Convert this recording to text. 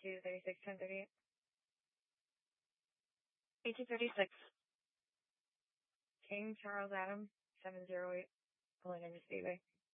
36, 1038. 1836. King Charles Adam, 708. Pulling in your Speedway.